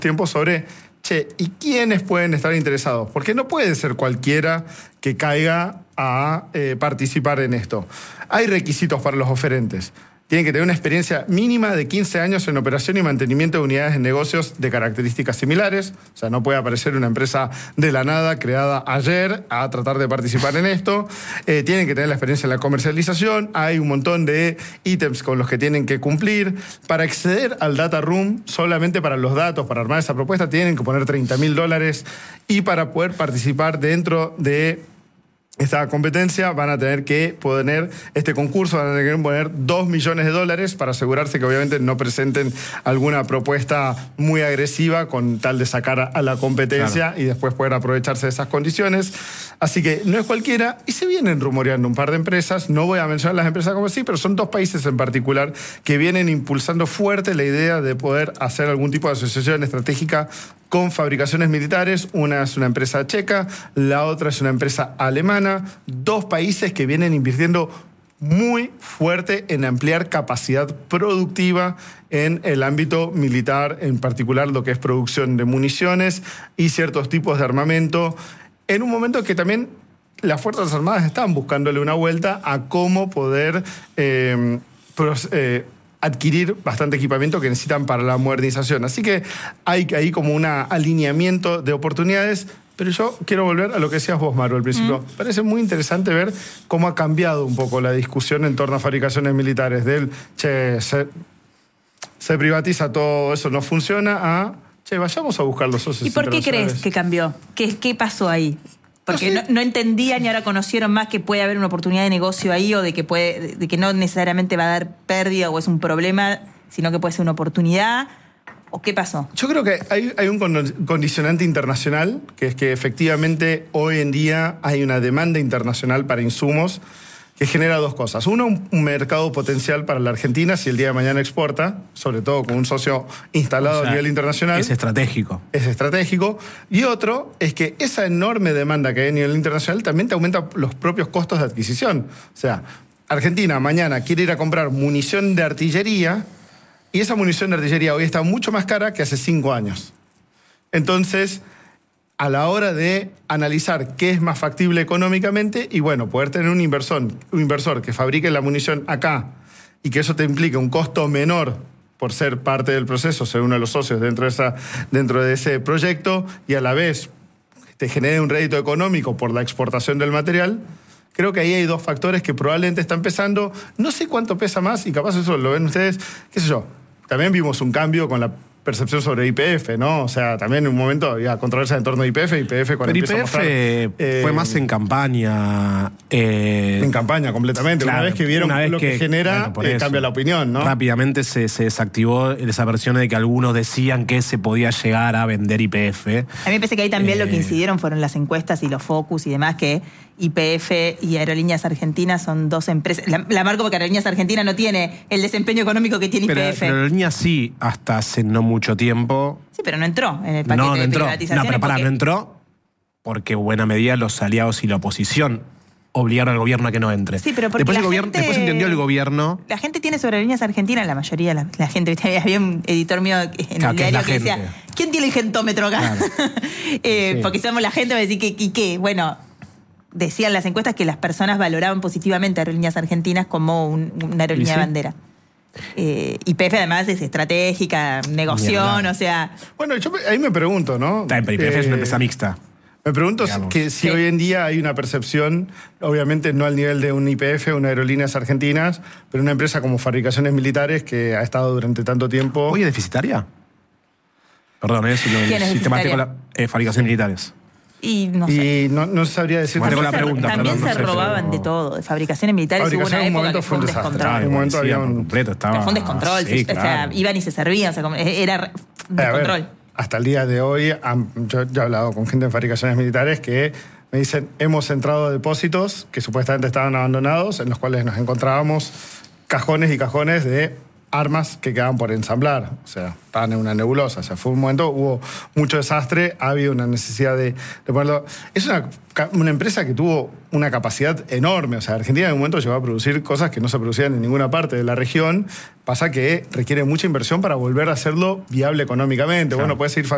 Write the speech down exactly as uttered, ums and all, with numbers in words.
tiempo sobre, che, ¿y quiénes pueden estar interesados? Porque no puede ser cualquiera que caiga a eh, participar en esto. Hay requisitos para los oferentes. Tienen que tener una experiencia mínima de quince años en operación y mantenimiento de unidades de negocios de características similares. O sea, no puede aparecer una empresa de la nada creada ayer a tratar de participar en esto. Eh, tienen que tener la experiencia en la comercialización. Hay un montón de ítems con los que tienen que cumplir. Para acceder al data room, solamente para los datos, para armar esa propuesta, tienen que poner treinta mil dólares. Y para poder participar dentro de esta competencia van a tener que poner este concurso, van a tener que poner dos millones de dólares para asegurarse que obviamente no presenten alguna propuesta muy agresiva con tal de sacar a la competencia, claro, y después poder aprovecharse de esas condiciones. Así que no es cualquiera, y se vienen rumoreando un par de empresas, no voy a mencionar las empresas como sí, pero son dos países en particular que vienen impulsando fuerte la idea de poder hacer algún tipo de asociación estratégica con fabricaciones militares. Una es una empresa checa, la otra es una empresa alemana, dos países que vienen invirtiendo muy fuerte en ampliar capacidad productiva en el ámbito militar, en particular lo que es producción de municiones y ciertos tipos de armamento, en un momento que también las Fuerzas Armadas están buscándole una vuelta a cómo poder eh, pros, eh, adquirir bastante equipamiento que necesitan para la modernización. Así que hay ahí como un alineamiento de oportunidades, pero yo quiero volver a lo que decías vos, Maru, al principio. Mm. Parece muy interesante ver cómo ha cambiado un poco la discusión en torno a fabricaciones militares, del, che, se, se privatiza todo, eso no funciona, a, che, vayamos a buscar los socios. ¿Y por qué crees que cambió? ¿Qué, qué pasó ahí? Porque no, no entendían y ahora conocieron más que puede haber una oportunidad de negocio ahí, o de que, puede, de que no necesariamente va a dar pérdida o es un problema, sino que puede ser una oportunidad. ¿O qué pasó? Yo creo que hay, hay un condicionante internacional, que es que efectivamente hoy en día hay una demanda internacional para insumos que genera dos cosas. Uno, un, un mercado potencial para la Argentina si el día de mañana exporta, sobre todo con un socio instalado, o sea, a nivel internacional. Es estratégico. Es estratégico. Y otro es que esa enorme demanda que hay a nivel internacional también te aumenta los propios costos de adquisición. O sea, Argentina mañana quiere ir a comprar munición de artillería y esa munición de artillería hoy está mucho más cara que hace cinco años. Entonces, a la hora de analizar qué es más factible económicamente y, bueno, poder tener un inversor, un inversor que fabrique la munición acá y que eso te implique un costo menor por ser parte del proceso, ser uno de los socios dentro de, esa, dentro de ese proyecto, y a la vez te genere un rédito económico por la exportación del material, creo que ahí hay dos factores que probablemente están pesando. No sé cuánto pesa más, y capaz eso lo ven ustedes, qué sé yo. También vimos un cambio con la percepción sobre Y P F, ¿no? O sea, también en un momento había controversia en torno a Y P F, Y P F cuando Pero empieza Y P F a mostrar, eh, fue más en campaña. Eh, en campaña, completamente. Claro, una vez que vieron vez lo que, que genera, bueno, eh, cambia la opinión, ¿no? Rápidamente se, se desactivó esa versión de que algunos decían que se podía llegar a vender Y P F. A mí me parece que ahí también eh, lo que incidieron fueron las encuestas y los focus y demás, que Y P F y Aerolíneas Argentinas son dos empresas. La, la marco porque Aerolíneas Argentinas no tiene el desempeño económico que tiene pero, Y P F. Pero Aerolíneas sí, hasta hace no mucho tiempo. Sí, pero no entró en el paquete no, no de entró. privatizaciones. No, pero pará, porque... no entró porque en buena medida los aliados y la oposición obligaron al gobierno a que no entre. Sí, pero porque después, la el gobierno, gente, después entendió el gobierno. La gente tiene sobre Aerolíneas Argentinas, la mayoría, la, la gente, había un editor mío en claro, el diario que, que decía, ¿quién tiene el gentómetro acá? Claro. eh, sí. Porque somos la gente, va a decir que, ¿y qué? Bueno, decían las encuestas que las personas valoraban positivamente a Aerolíneas Argentinas como un, una aerolínea sí. de bandera. Eh, Y P F además es estratégica, negoción, o sea... Bueno, yo ahí me pregunto, ¿no? Está, pero Y P F eh, es una empresa mixta. Me pregunto que si sí. hoy en día hay una percepción, obviamente no al nivel de un Y P F, una Aerolíneas Argentinas, pero una empresa como Fabricaciones Militares que ha estado durante tanto tiempo... ¿Hoy es deficitaria? Perdón, es el sistemático de eh, Fabricaciones Militares. Y no sé. Y no, no sabría decir... Bueno, la pregunta, también perdón, se no sé, robaban pero... de todo. De fabricaciones militares Fabricación hubo una un época que fue un descontrol. Ah, en un momento había un... completo, estaba... Pero fue un descontrol. Sí, se, claro. O sea, iban y se servían. O sea, era un descontrol. Ver, hasta el día de hoy, yo, yo he hablado con gente en Fabricaciones Militares que me dicen, hemos entrado a depósitos que supuestamente estaban abandonados, en los cuales nos encontrábamos cajones y cajones de armas que quedaban por ensamblar, o sea, estaban en una nebulosa. O sea, fue un momento, hubo mucho desastre, ha habido una necesidad de, de ponerlo... Es una, una empresa que tuvo una capacidad enorme, o sea, Argentina en un momento llegó a producir cosas que no se producían en ninguna parte de la región, pasa que requiere mucha inversión para volver a hacerlo viable económicamente. Claro. Bueno, puede seguir